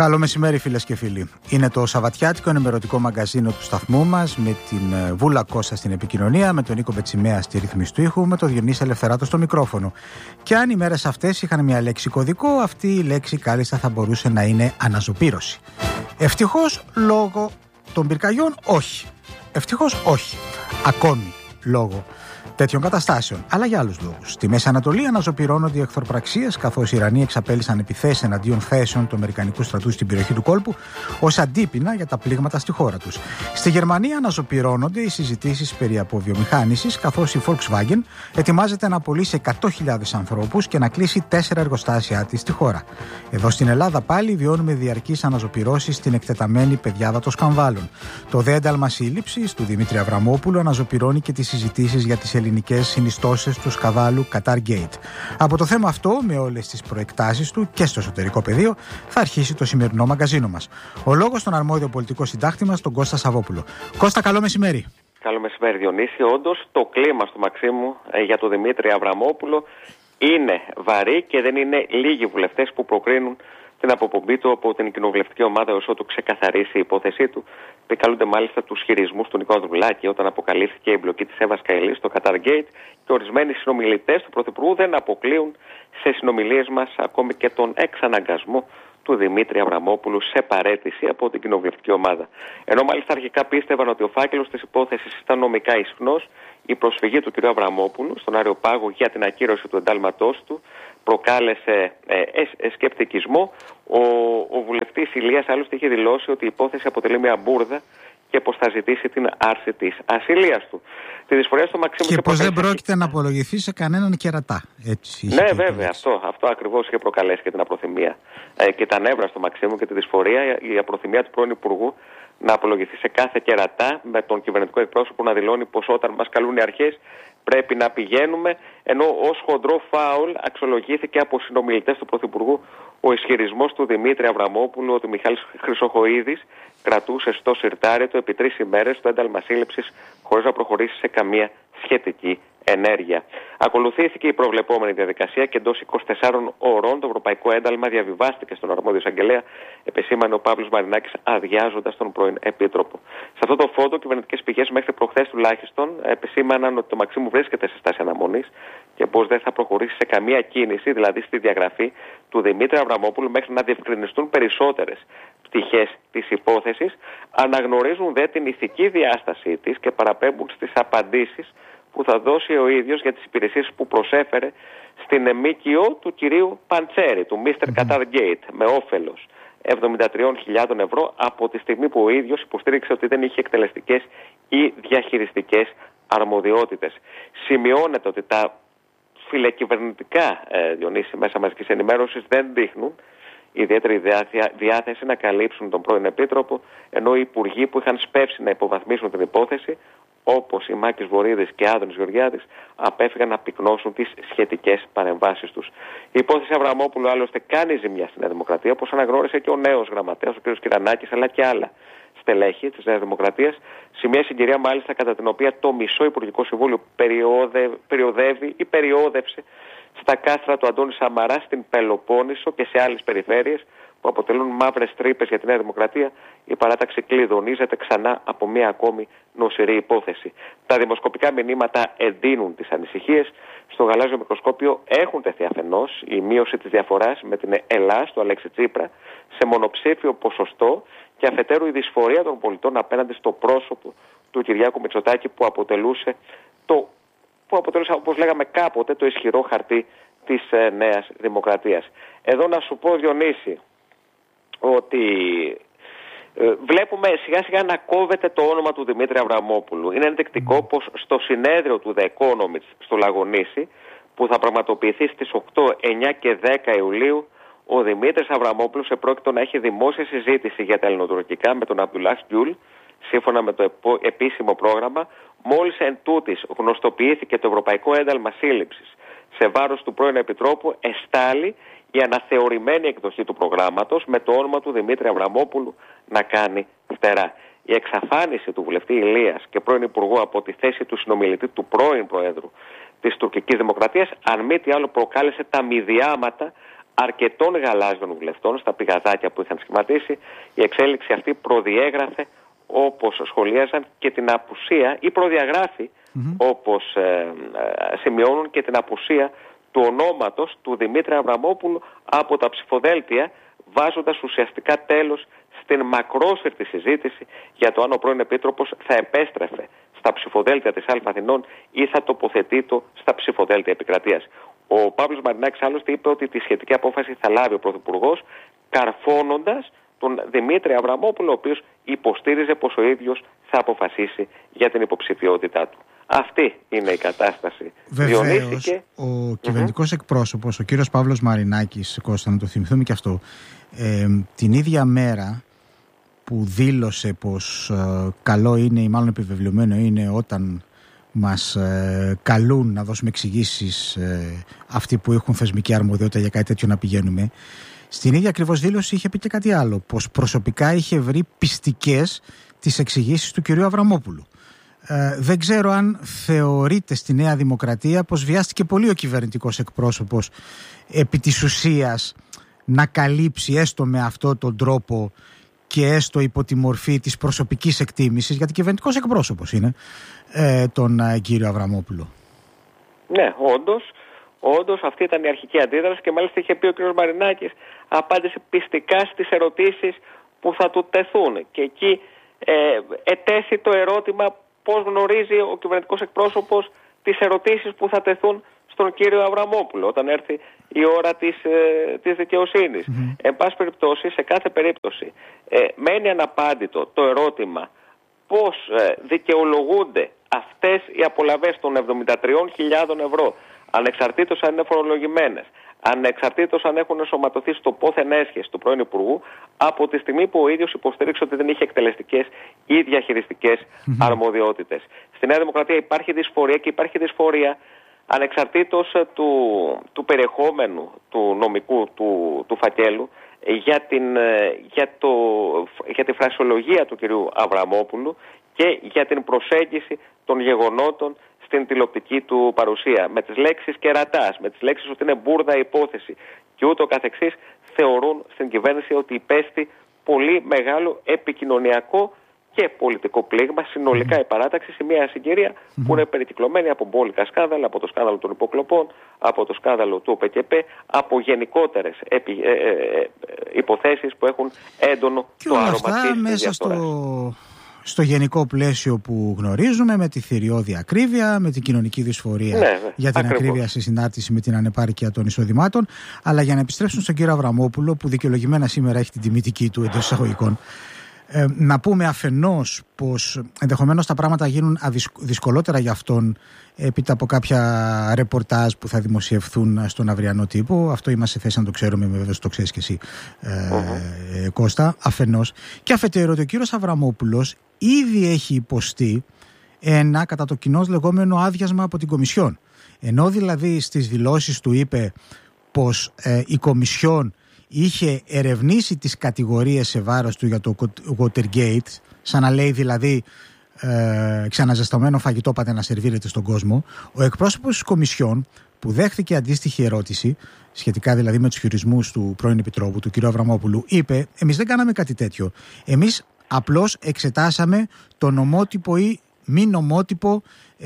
Καλό μεσημέρι, φίλες και φίλοι. Είναι το σαββατιάτικο ενημερωτικό μαγκαζίνο του σταθμού μας, με την Βούλα Κώστα στην επικοινωνία, με τον Νίκο Πετσιμέα στη ρύθμιση του ήχου, με τον Διονύση Ελευθεράτο στο μικρόφωνο. Και αν οι μέρες αυτές είχαν μια λέξη κωδικό, αυτή η λέξη κάλλιστα θα μπορούσε να είναι αναζωπήρωση. Ευτυχώς λόγω των πυρκαγιών, όχι. Ευτυχώς όχι. Ακόμη λόγω τέτοιων καταστάσεων, αλλά για άλλους λόγους. Στη Μέση Ανατολή αναζωπυρώνονται οι εχθροπραξίες, καθώς οι Ιρανοί εξαπέλυσαν επιθέσεις εναντίον θέσεων του Αμερικανικού στρατού στην περιοχή του κόλπου, ως αντίπεινα για τα πλήγματα στη χώρα τους. Στη Γερμανία αναζωπυρώνονται οι συζητήσεις περί αποβιομηχάνησης, καθώς η Volkswagen ετοιμάζεται να απολύσει 100.000 ανθρώπους και να κλείσει 4 εργοστάσια της στη χώρα. Εδώ στην Ελλάδα πάλι βιώνουμε διαρκείς αναζωπυρώσεις στην εκτεταμένη πεδιάδα των σκανδάλων. Το δε ένταλμα σύλληψης του Δημήτρη Αβραμόπουλου αναζωπυρώνει και τις συζητήσεις για τις ελληνικές συνιστώσεις του σκανδάλου Qatar Gate. Από το θέμα αυτό, με όλες τις προεκτάσεις του και στο εσωτερικό πεδίο, θα αρχίσει το σημερινό μαγκαζίνο μας. Ο λόγος στον αρμόδιο πολιτικό συντάκτη μας, τον Κώστα Σαββόπουλο. Κώστα, καλό μεσημέρι. Καλό μεσημέρι, Διονύση. Όντως, το κλίμα στο Μαξίμου για τον Δημήτρη Αβραμόπουλο είναι βαρύ και δεν είναι λίγοι βουλευτές που προκρίνουν την αποπομπή του από την κοινοβουλευτική ομάδα όσο του ξεκαθαρίσει η υπόθεσή του. Επικαλούνται μάλιστα τους χειρισμούς του Νικό Ανδρουλάκη όταν αποκαλύφθηκε η εμπλοκή της Εύας Καηλής στο Qatar Gate και ορισμένοι συνομιλητές του Πρωθυπουργού δεν αποκλείουν σε συνομιλίες μας ακόμη και τον εξαναγκασμό του Δημήτρη Αβραμόπουλου σε παραίτηση από την κοινοβουλευτική ομάδα. Ενώ μάλιστα αρχικά πίστευαν ότι ο φάκελος της υπόθεσης ήταν νομικά ισχνός, η προσφυγή του κ. Αβραμόπουλου στον Αριοπάγο για την ακύρωση του εντάλματός του προκάλεσε σκεπτικισμό. Ο βουλευτής Ηλίας άλλωστε είχε δηλώσει ότι η υπόθεση αποτελεί μια μπουρδα και πως θα ζητήσει την άρση της ασυλίας του. Τη δυσφορία στο Μαξίμου και πως δεν πρόκειται να απολογηθεί σε κανέναν κερατά. Έτσι, ναι, βέβαια, αυτό ακριβώς είχε προκαλέσει και την απροθυμία και τα νεύρα στο Μαξίμου και τη δυσφορία, η απροθυμία του πρώην Υπουργού να απολογηθεί σε κάθε κερατά, με τον κυβερνητικό εκπρόσωπο να δηλώνει πως όταν μας καλούν οι αρχές πρέπει να πηγαίνουμε, ενώ ως χοντρό φάουλ αξιολογήθηκε από συνομιλητές του Πρωθυπουργού ο ισχυρισμός του Δημήτρη Αβραμόπουλου ότι ο Μιχάλης Χρυσοχοΐδης κρατούσε στο σιρτάρι του επί 3 ημέρες το ένταλμα σύλληψης χωρίς να προχωρήσει σε καμία σχετική ενέργεια. Ακολουθήθηκε η προβλεπόμενη διαδικασία και εντός 24 ωρών το ευρωπαϊκό ένταλμα διαβιβάστηκε στον αρμόδιο εισαγγελέα, επεσήμανε ο Παύλος Μαρινάκης, αδειάζοντας τον πρώην Επίτροπο. Σε αυτό το φόντο, κυβερνητικές πηγές μέχρι προχθές τουλάχιστον επεσήμαναν ότι το Μαξίμου βρίσκεται σε στάση αναμονής και πως δεν θα προχωρήσει σε καμία κίνηση, δηλαδή στη διαγραφή του Δημήτρη Αβραμόπουλου, μέχρι να διευκρινιστούν περισσότερες πτυχές της υπόθεσης. Αναγνωρίζουν δε την ηθική διάστασή της και παραπέμπουν στις απαντήσεις που θα δώσει ο ίδιος για τις υπηρεσίες που προσέφερε στην ΜΚΟ του κυρίου Παντσέρη, του Mr. Qatar Gate, με όφελος 73.000 ευρώ από τη στιγμή που ο ίδιος υποστήριξε ότι δεν είχε εκτελεστικές ή διαχειριστικές αρμοδιότητες. Σημειώνεται ότι τα φιλεκυβερνητικά, Διονύση, μέσα μαζικής ενημέρωσης δεν δείχνουν ιδιαίτερη διάθεση να καλύψουν τον πρώην Επίτροπο, ενώ οι υπουργοί που είχαν σπεύσει να υποβαθμίσουν την υπόθεση, όπως οι Μάκης Βορίδης και Άδωνης Γεωργιάδης, απέφυγαν να πυκνώσουν τις σχετικές παρεμβάσεις τους. Η υπόθεση Αβραμόπουλου άλλωστε κάνει ζημιά στην Νέα Δημοκρατία, όπως αναγνώρισε και ο νέος γραμματέας, ο κ. Κυρανάκης, αλλά και άλλα στελέχη της Νέας Δημοκρατίας, σε μια συγκυρία μάλιστα κατά την οποία το μισό Υπουργικό Συμβούλιο περιοδεύει ή περιόδευσε στα κάστρα του Αντώνη Σαμαρά στην Πελοπόννησο και σε άλλες περιφέρειες που αποτελούν μαύρες τρύπες για τη Νέα Δημοκρατία. Η παράταξη κλειδονίζεται ξανά από μια ακόμη νοσηρή υπόθεση. Τα δημοσκοπικά μηνύματα εντείνουν τις ανησυχίες. Στο γαλάζιο μικροσκόπιο έχουν τεθεί αφενός η μείωση της διαφοράς με την Ελλάς του Αλέξη Τσίπρα σε μονοψήφιο ποσοστό και αφετέρου η δυσφορία των πολιτών απέναντι στο πρόσωπο του Κυριάκου Μητσοτάκη που αποτελούσε όπως λέγαμε κάποτε το ισχυρό χαρτί της Νέας Δημοκρατίας. Εδώ να σου πω, Διονύση, ότι βλέπουμε σιγά σιγά να κόβεται το όνομα του Δημήτρη Αβραμόπουλου. Είναι ενδεικτικό πως στο συνέδριο του The Economist στο Λαγονήσι, που θα πραγματοποιηθεί στις 8, 9 και 10 Ιουλίου, ο Δημήτρης Αβραμόπουλος επρόκειτο να έχει δημόσια συζήτηση για τα ελληνοτουρκικά με τον Αμπτουλάχ Γκιούλ, σύμφωνα με το επίσημο πρόγραμμα. Μόλις εν τούτης γνωστοποιήθηκε το ευρωπαϊκό ένταλμα σύλληψης σε βάρος του πρώην Επιτρόπου, εστάλει η αναθεωρημένη εκδοχή του προγράμματος με το όνομα του Δημήτρη Αβραμόπουλου να κάνει φτερά. Η εξαφάνιση του βουλευτή Ηλίας και πρώην Υπουργού από τη θέση του συνομιλητή του πρώην Προέδρου της τουρκικής Δημοκρατίας, αν μη τι άλλο, προκάλεσε τα μηδιάματα αρκετών γαλάζιων βουλευτών στα πηγαδάκια που είχαν σχηματίσει. Η εξέλιξη αυτή προδιέγραφε, όπως σχολίαζαν, και την απουσία, ή προδιαγράφει, όπως σημειώνουν, και την απουσία του ονόματος του Δημήτρη Αβραμόπουλου από τα ψηφοδέλτια, βάζοντας ουσιαστικά τέλος στην μακρόσυρτη συζήτηση για το αν ο πρώην Επίτροπος θα επέστρεφε στα ψηφοδέλτια της Αθηνών ή θα τοποθετείται στα ψηφοδέλτια Επικρατείας. Ο Παύλος Μαρινάκης άλλωστε είπε ότι τη σχετική απόφαση θα λάβει ο Πρωθυπουργός, καρφώνοντας τον Δημήτρη Αβραμόπουλο, ο οποίος υποστήριζε πως ο ίδιος θα αποφασίσει για την υποψηφιότητά του. Αυτή είναι η κατάσταση. Βεβαίως, ο κυβερνητικός εκπρόσωπος, ο κύριος Παύλος Μαρινάκης, Κώστα, να το θυμηθούμε και αυτό, την ίδια μέρα που δήλωσε πως καλό είναι ή μάλλον επιβεβλημένο είναι όταν μας καλούν να δώσουμε εξηγήσεις αυτοί που έχουν θεσμική αρμοδιότητα για κάτι τέτοιο να πηγαίνουμε, στην ίδια ακριβώς δήλωση είχε πει και κάτι άλλο, πως προσωπικά είχε βρει πιστικές τις εξηγήσεις του κυρίου Αβραμόπουλου. Δεν ξέρω αν θεωρείτε στη Νέα Δημοκρατία πως βιάστηκε πολύ ο κυβερνητικός εκπρόσωπος επί της ουσίας να καλύψει έστω με αυτόν τον τρόπο και έστω υπό τη μορφή της προσωπικής εκτίμησης, γιατί κυβερνητικός εκπρόσωπος είναι, τον κύριο Αβραμόπουλο. Ναι, όντως αυτή ήταν η αρχική αντίδραση και μάλιστα είχε πει ο κύριος Μαρινάκης, απάντησε πιστικά στις ερωτήσεις που θα του τεθούν, και εκεί ετέθη το ερώτημα πώς γνωρίζει ο κυβερνητικός εκπρόσωπος τις ερωτήσεις που θα τεθούν στον κύριο Αβραμόπουλο όταν έρθει η ώρα της δικαιοσύνης. Εν πάση περιπτώσει, σε κάθε περίπτωση μένει αναπάντητο το ερώτημα πώς δικαιολογούνται αυτές οι απολαβές των 73.000 ευρώ, ανεξαρτήτως αν είναι φορολογημένες, ανεξαρτήτως αν έχουν ενσωματωθεί στο πόθεν έσχες του πρώην Υπουργού, από τη στιγμή που ο ίδιος υποστήριξε ότι δεν είχε εκτελεστικές ή διαχειριστικές αρμοδιότητες. Στη Νέα Δημοκρατία υπάρχει δυσφορία, και υπάρχει δυσφορία ανεξαρτήτως του περιεχόμενου του νομικού του φακέλου για τη φρασιολογία του κυρίου Αβραμόπουλου και για την προσέγγιση των γεγονότων στην τηλεοπτική του παρουσία. Με τις λέξεις κερατάς, με τις λέξεις ότι είναι μπούρδα υπόθεση και ούτω καθεξής, θεωρούν στην κυβέρνηση ότι υπέστη πολύ μεγάλο επικοινωνιακό και πολιτικό πλήγμα συνολικά η παράταξη σε μια συγκυρία που είναι περικυκλωμένη από μπόλικα σκάνδαλα, από το σκάνδαλο των υποκλοπών, από το σκάνδαλο του ΟΠΕΚΕΠ, από γενικότερες υποθέσεις που έχουν έντονο το άρωμα της διαφθοράς. Στο γενικό πλαίσιο που γνωρίζουμε, με τη θηριώδη ακρίβεια, με την κοινωνική δυσφορία για την ακρίβεια σε συνάρτηση με την ανεπάρκεια των εισοδημάτων. Αλλά για να επιστρέψουμε στον κύριο Αβραμόπουλο, που δικαιολογημένα σήμερα έχει την τιμητική του εντός εισαγωγικών, να πούμε αφενός πως ενδεχομένως τα πράγματα γίνουν δυσκολότερα για αυτόν έπειτα από κάποια ρεπορτάζ που θα δημοσιευθούν στον αυριανό τύπο. Αυτό είμαστε σε θέση να το ξέρουμε, βέβαια το ξέρεις και εσύ, Κώστα, αφενός. Και αφετέρου ότι ο κύριος Αβραμόπουλος ήδη έχει υποστεί ένα κατά το κοινώς λεγόμενο άδειασμα από την Κομισιόν. Ενώ δηλαδή στις δηλώσεις του είπε πως η Κομισιόν είχε ερευνήσει τις κατηγορίες σε βάρος του για το Watergate, σαν να λέει δηλαδή ξαναζεσταμένο φαγητό πάτε να σερβίρετε στον κόσμο, ο εκπρόσωπος της Κομισιόν που δέχθηκε αντίστοιχη ερώτηση, σχετικά δηλαδή με τους χειρισμούς του πρώην Επιτρόπου, του κ. Αβραμόπουλου, είπε: εμείς δεν κάναμε κάτι τέτοιο. Εμείς απλώς εξετάσαμε το νομότυπο ή μη νομότυπο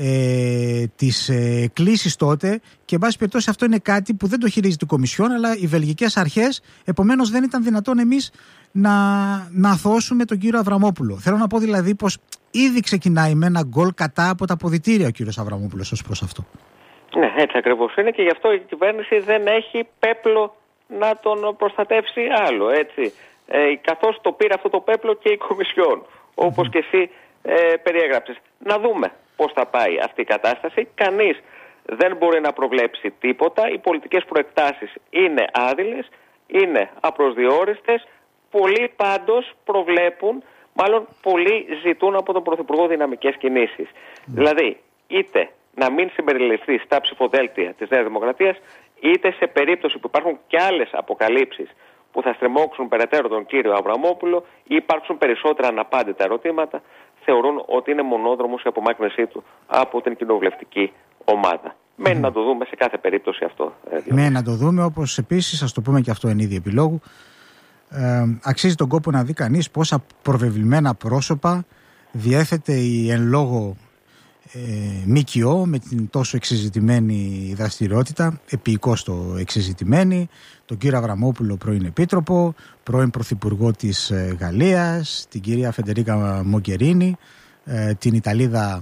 της κλήσης τότε, και εν πάση περιπτώσει αυτό είναι κάτι που δεν το χειρίζεται η Κομισιόν αλλά οι βελγικές αρχές, επομένως δεν ήταν δυνατόν εμείς να αθώσουμε τον κύριο Αβραμόπουλο. Θέλω να πω δηλαδή πως ήδη ξεκινάει με ένα γκολ κατά από τα αποδυτήρια ο κύριος Αβραμόπουλος ως προς αυτό. Ναι, έτσι ακριβώς είναι, και γι' αυτό η κυβέρνηση δεν έχει πέπλο να τον προστατεύσει άλλο, έτσι. Καθώς το πήρε αυτό το πέπλο και η Κομισιόν, όπως και εσύ περιέγραψες. Να δούμε πώς θα πάει αυτή η κατάσταση. Κανείς δεν μπορεί να προβλέψει τίποτα. Οι πολιτικές προεκτάσεις είναι άδειλες, είναι απροσδιόριστες. Πολλοί πάντως προβλέπουν, μάλλον πολλοί ζητούν από τον Πρωθυπουργό δυναμικές κινήσεις. Δηλαδή, είτε να μην συμπεριληφθεί στα ψηφοδέλτια της Νέας Δημοκρατίας, είτε σε περίπτωση που υπάρχουν και άλλες αποκαλύψεις που θα στριμώξουν περαιτέρω τον κύριο Αβραμόπουλο ή υπάρξουν περισσότερα αναπάντητα ερωτήματα, θεωρούν ότι είναι μονόδρομος η απομάκρυνσή του από την κοινοβουλευτική ομάδα. Μένει να το δούμε σε κάθε περίπτωση αυτό. Μένει να το δούμε, όπως επίσης, ας το πούμε και αυτό εν είδη επιλόγου, αξίζει τον κόπο να δει κανείς πόσα προβεβλημένα πρόσωπα διέθετε η εν λόγω ΜΚΟ με την τόσο εξεζητημένη δραστηριότητα, επίοικος το εξεζητημένη, τον κύριο Αβραμόπουλο, πρώην Επίτροπο, πρώην Πρωθυπουργό της Γαλλίας, την κυρία Φεντερίκα Μογκερίνη, την Ιταλίδα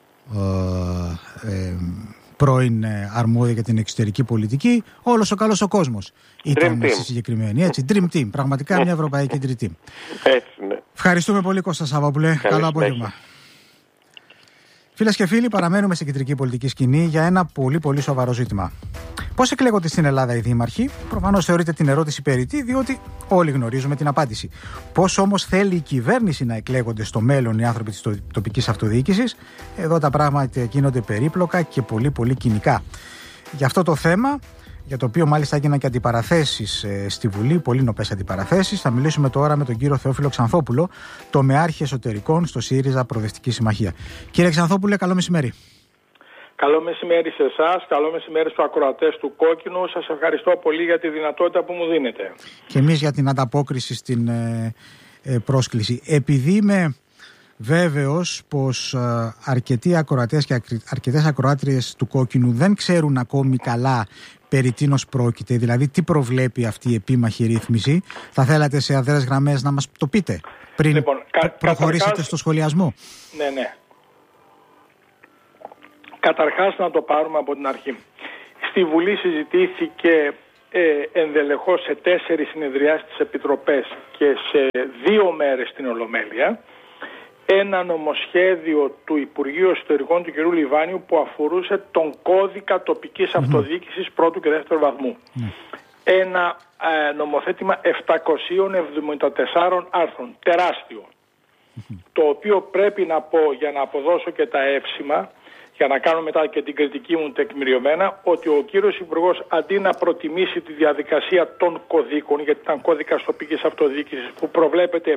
πρώην αρμόδια για την εξωτερική πολιτική. Όλος ο καλός ο κόσμος ήταν στη συγκεκριμένη. Έτσι, Dream Team, πραγματικά μια ευρωπαϊκή Dream Team. Έτσι, ναι. Ευχαριστούμε πολύ, Κώστα Σαββόπουλε. Καλό απόγευμα. Φίλες και φίλοι, παραμένουμε στην κεντρική πολιτική σκηνή για ένα πολύ σοβαρό ζήτημα. Πώς εκλέγονται στην Ελλάδα οι δήμαρχοι? Προφανώς θεωρείται την ερώτηση περιττή, διότι όλοι γνωρίζουμε την απάντηση. Πώς όμως θέλει η κυβέρνηση να εκλέγονται στο μέλλον οι άνθρωποι της τοπικής αυτοδιοίκησης? Εδώ τα πράγματα γίνονται περίπλοκα και πολύ κοινικά. Για αυτό το θέμα, για το οποίο μάλιστα έγιναν και αντιπαραθέσεις στη Βουλή, πολύ νοπές αντιπαραθέσεις, θα μιλήσουμε τώρα με τον κύριο Θεόφιλο Ξανθόπουλο, τομεάρχη εσωτερικών στο ΣΥΡΙΖΑ Προοδευτική Συμμαχία. Κύριε Ξανθόπουλε, καλό μεσημέρι. Καλό μεσημέρι σε εσάς, καλό μεσημέρι στους ακροατές του Κόκκινου. Σας ευχαριστώ πολύ για τη δυνατότητα που μου δίνετε. Και εμείς για την ανταπόκριση στην πρόσκληση. Επειδή είμαι βέβαιος πως αρκετοί ακροατές και αρκετές ακροάτριες του Κόκκινου δεν ξέρουν ακόμη καλά περί τίνος πρόκειται, δηλαδή τι προβλέπει αυτή η επίμαχη ρύθμιση, θα θέλατε σε αδρές γραμμές να μας το πείτε πριν προχωρήσετε στο σχολιασμό? Ναι. Καταρχάς να το πάρουμε από την αρχή. Στη Βουλή συζητήθηκε ενδελεχώς σε 4 συνεδριάσεις της Επιτροπές και σε 2 μέρες στην Ολομέλεια ένα νομοσχέδιο του Υπουργείου Εσωτερικών του κ. Λιβάνιου που αφορούσε τον κώδικα τοπικής αυτοδιοίκησης πρώτου και δεύτερου βαθμού. Ένα νομοθέτημα 774 άρθρων, τεράστιο, το οποίο πρέπει να πω, για να αποδώσω και τα εύσημα, για να κάνω μετά και την κριτική μου τεκμηριωμένα, ότι ο κύριος Υπουργός, αντί να προτιμήσει τη διαδικασία των κωδίκων, γιατί ήταν κώδικας τοπικής αυτοδιοίκησης που προβλέπεται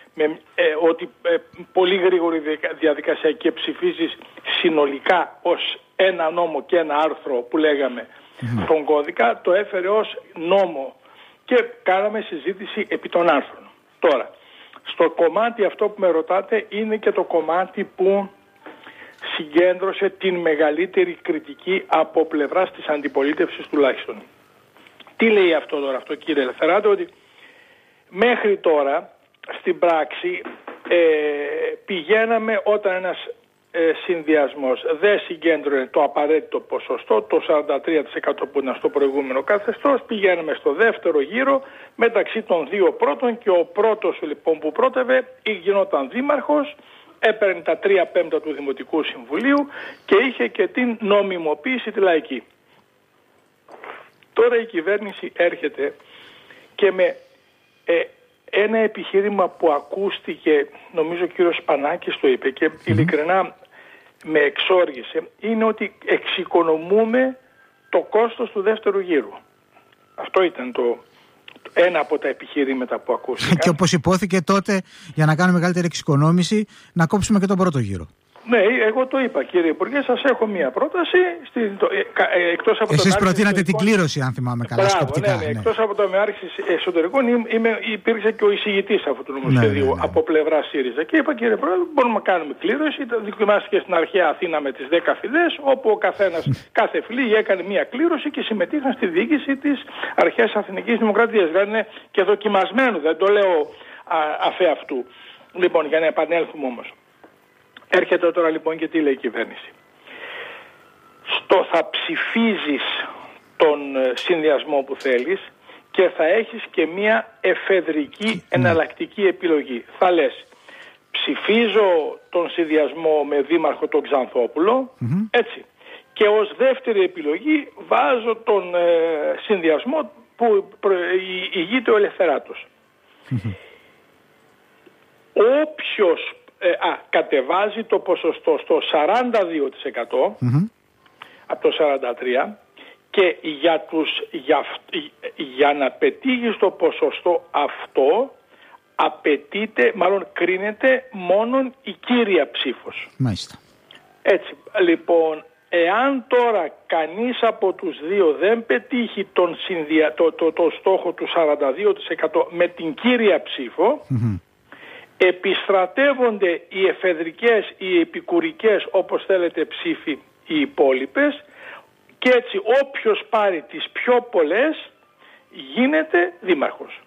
ότι πολύ γρήγορη διαδικασία και ψηφίζεις συνολικά ως ένα νόμο και ένα άρθρο που λέγαμε τον κώδικα, το έφερε ως νόμο και κάναμε συζήτηση επί των άρθρων. Τώρα, στο κομμάτι αυτό που με ρωτάτε είναι και το κομμάτι που συγκέντρωσε την μεγαλύτερη κριτική από πλευράς της αντιπολίτευσης τουλάχιστον. Τι λέει αυτό τώρα, αυτό κύριε Ελευθεράτη? Ότι μέχρι τώρα στην πράξη πηγαίναμε όταν ένας συνδυασμός δεν συγκέντρωνε το απαραίτητο ποσοστό, το 43% που ήταν στο προηγούμενο καθεστώς, πηγαίναμε στο δεύτερο γύρο μεταξύ των 2 πρώτων και ο πρώτος λοιπόν που πρότευε γινόταν δήμαρχος, έπαιρνε τα 3/5 του Δημοτικού Συμβουλίου και είχε και την νομιμοποίηση τη λαϊκή. Τώρα η κυβέρνηση έρχεται και με ένα επιχείρημα που ακούστηκε, νομίζω ο κύριος Σπανάκης το είπε και ειλικρινά με εξόργησε, είναι ότι εξοικονομούμε το κόστος του δεύτερου γύρου. Αυτό ήταν ένα από τα επιχειρήματα που ακούστηκαν. Και όπως υπόθηκε τότε, για να κάνουμε μεγαλύτερη εξοικονόμηση, να κόψουμε και τον πρώτο γύρο. Ναι, εγώ το είπα κύριε Υπουργέ, σας έχω μία πρόταση. Εκτός από εσείς προτείνατε την κλήρωση, αν θυμάμαι καλά, σκοπτικά. Ναι. Εκτός από το ΜΕΑΡΧ Εσωτερικών υπήρξε και ο εισηγητής αυτού του νομοσχεδίου από πλευρά ΣΥΡΙΖΑ. Και είπα κύριε Πρόεδρε, μπορούμε να κάνουμε κλήρωση. Δοκιμάστηκε στην αρχαία Αθήνα με τις 10 φυλές, όπου ο καθένας, κάθε φυλή έκανε μία κλήρωση και συμμετείχαν στη διοίκηση της αρχαίας Αθηνικής Δημοκρατίας. Δηλαδή είναι και δοκιμασμένο, δεν το λέω αφ' αυτού. Λοιπόν, για να επανέλθουμε όμως. Έρχεται τώρα λοιπόν και τι λέει η κυβέρνηση. Θα ψηφίζεις τον συνδυασμό που θέλεις και θα έχεις και μια εφεδρική εναλλακτική επιλογή. Θα λες, ψηφίζω τον συνδυασμό με δήμαρχο τον Ξανθόπουλο, έτσι. Και ως δεύτερη επιλογή βάζω τον συνδυασμό που ηγείται ο Ελευθεράτος. Όποιος κατεβάζει το ποσοστό στο 42% από το 43% και για να πετύχεις το ποσοστό αυτό απαιτείται, μάλλον κρίνεται μόνον η κύρια ψήφος. Μάλιστα. Έτσι, λοιπόν, εάν τώρα κανείς από τους δύο δεν πετύχει το στόχο του 42% με την κύρια ψήφο, επιστρατεύονται οι εφεδρικές, οι επικουρικές, όπως θέλετε, ψήφοι, οι υπόλοιπες, και έτσι όποιος πάρει τις πιο πολλές γίνεται δήμαρχος.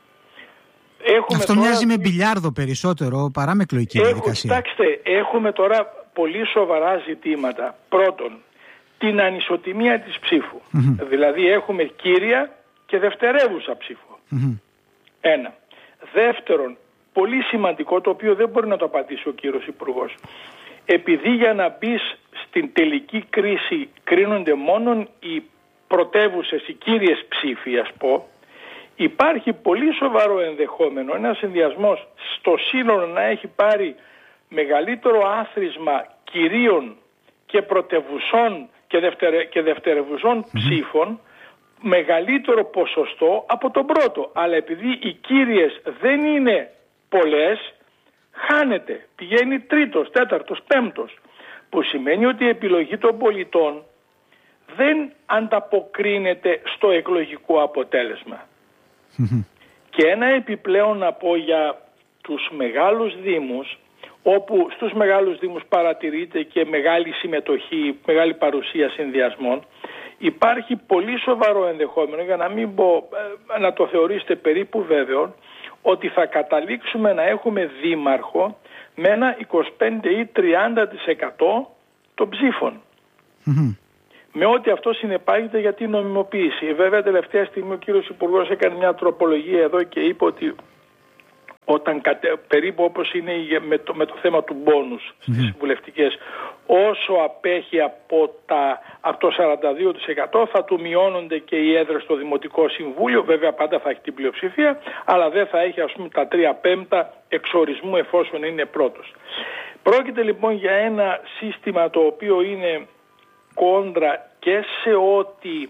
Αυτό μοιάζει με μπιλιάρδο περισσότερο παρά με εκλογική διαδικασία. Κοιτάξτε, έχουμε τώρα πολύ σοβαρά ζητήματα. Πρώτον, την ανισοτιμία της ψήφου. Δηλαδή έχουμε κύρια και δευτερεύουσα ψήφο. Ένα. Δεύτερον, πολύ σημαντικό, το οποίο δεν μπορεί να το απαντήσει ο κύριος Υπουργός. Επειδή για να μπεις στην τελική κρίση κρίνονται μόνο οι πρωτεύουσες, οι κύριες ψήφοι, ας πω, υπάρχει πολύ σοβαρό ενδεχόμενο ένας συνδυασμός στο σύνολο να έχει πάρει μεγαλύτερο άθροισμα κυρίων και πρωτευουσών και δευτερευουσών ψήφων, μεγαλύτερο ποσοστό από τον πρώτο. Αλλά επειδή οι κύριες δεν είναι πολλές, χάνεται, πηγαίνει τρίτος, τέταρτος, πέμπτος, που σημαίνει ότι η επιλογή των πολιτών δεν ανταποκρίνεται στο εκλογικό αποτέλεσμα. Και ένα επιπλέον να πω για τους μεγάλους δήμους, όπου στους μεγάλους δήμους παρατηρείται και μεγάλη συμμετοχή, μεγάλη παρουσία συνδυασμών, υπάρχει πολύ σοβαρό ενδεχόμενο, για να μην πω, να το θεωρήσετε περίπου βέβαιο, ότι θα καταλήξουμε να έχουμε δήμαρχο με ένα 25 ή 30% των ψήφων. Με ό,τι αυτό συνεπάγεται για την νομιμοποίηση. Βέβαια τελευταία στιγμή ο κύριος Υπουργός έκανε μια τροπολογία εδώ και είπε ότι όταν περίπου όπως είναι με το θέμα του μπόνους στις βουλευτικές, όσο απέχει από το 42% θα του μειώνονται και οι έδρες στο Δημοτικό Συμβούλιο. Βέβαια πάντα θα έχει την πλειοψηφία, αλλά δεν θα έχει, ας πούμε, τα 3/5 εξορισμού εφόσον είναι πρώτος. Πρόκειται λοιπόν για ένα σύστημα το οποίο είναι κόντρα και σε ό,τι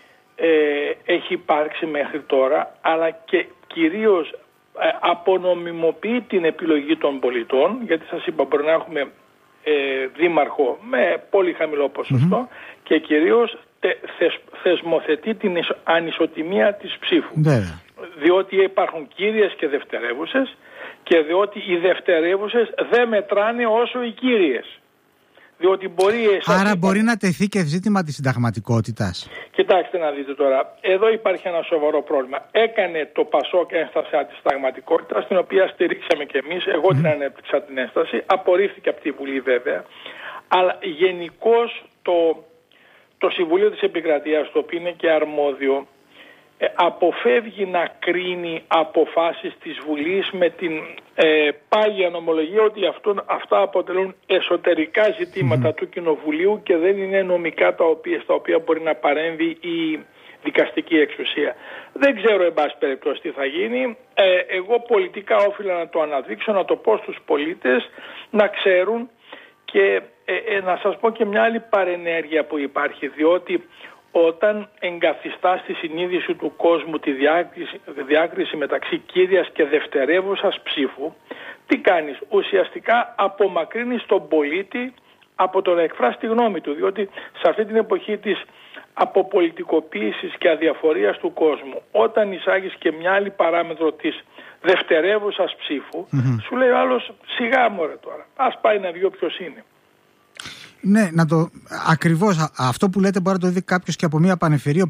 έχει υπάρξει μέχρι τώρα, αλλά και κυρίως απονομιμοποιεί την επιλογή των πολιτών, γιατί σας είπα μπορεί να έχουμε δήμαρχο με πολύ χαμηλό ποσοστό και κυρίως θεσμοθετεί την ανισοτιμία της ψήφου. Διότι υπάρχουν κύριες και δευτερεύουσες και διότι οι δευτερεύουσες δεν μετράνε όσο οι κύριες. Διότι μπορεί να τεθεί και ζήτημα της συνταγματικότητας. Κοιτάξτε να δείτε τώρα, εδώ υπάρχει ένα σοβαρό πρόβλημα. Έκανε το ΠΑΣΟΚ ένσταση της συνταγματικότητας, την οποία στηρίξαμε και εμείς. Εγώ την ανέπτυξα την ένσταση, απορρίφθηκε από τη Βουλή βέβαια. Αλλά γενικώς το Συμβούλιο της Επικρατείας, το οποίο είναι και αρμόδιο, αποφεύγει να κρίνει αποφάσεις της Βουλής με την πάγια νομολογία ότι αυτά αποτελούν εσωτερικά ζητήματα του Κοινοβουλίου και δεν είναι νομικά στα οποία μπορεί να παρέμβει η δικαστική εξουσία. Δεν ξέρω εν πάση περιπτώσει τι θα γίνει. Εγώ πολιτικά όφιλα να το αναδείξω, να το πω στους πολίτες να ξέρουν και να σας πω και μια άλλη παρενέργεια που υπάρχει, διότι όταν εγκαθιστά στη συνείδηση του κόσμου τη διάκριση μεταξύ κύριας και δευτερεύουσας ψήφου, τι κάνεις? Ουσιαστικά απομακρύνεις τον πολίτη από το να εκφράσει τη γνώμη του, διότι σε αυτή την εποχή της αποπολιτικοποίησης και αδιαφορίας του κόσμου, όταν εισάγεις και μια άλλη παράμετρο της δευτερεύουσας ψήφου, σου λέει ο άλλος σιγά μωρέ τώρα, ας πάει να βγει όποιος είναι. Ναι, ακριβώς αυτό που λέτε μπορεί να το δει κάποιος και από μια πανεφερία